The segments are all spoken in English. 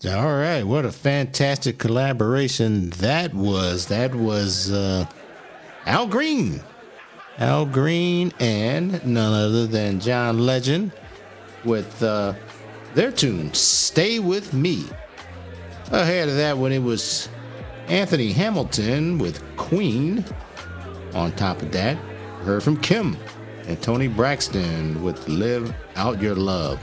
All right, what a fantastic collaboration that was. That was Al Green. Al Green and none other than John Legend with their tune, Stay With Me. Ahead of that one, it was Anthony Hamilton with Queen. On top of that, heard from Kim and Tony Braxton with Live Out Your Love.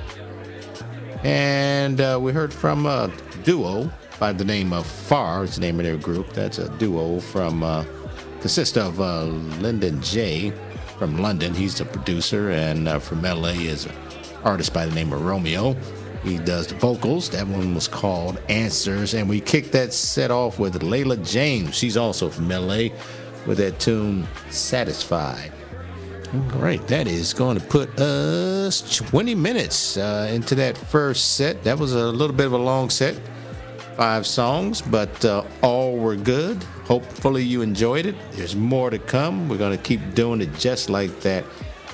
And we heard from a duo by the name of Far, is the name of their group. That's a duo from, consists of Lyndon J. from London. He's the producer, and from LA is an artist by the name of Romeo. He does the vocals. That one was called Answers. And we kicked that set off with Layla James. She's also from LA with that tune, Satisfied. All right, that is going to put us 20 minutes into that first set. That was a little bit of a long set, 5 songs, but all were good. Hopefully you enjoyed it. There's more to come. We're going to keep doing it just like that,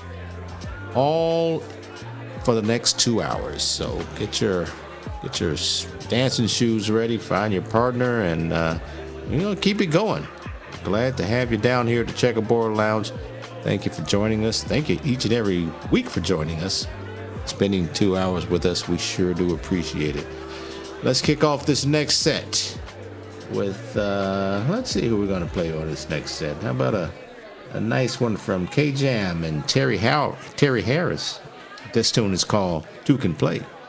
all for the next 2 hours. So get your dancing shoes ready, find your partner, and keep it going. Glad to have you down here at the Checkerboard Lounge. Thank you for joining us. Thank you each and every week for joining us. Spending 2 hours with us, we sure do appreciate it. Let's kick off this next set with, let's see who we're going to play on this next set. How about a nice one from K-Jam and Terry Harris. This tune is called Two Can Play.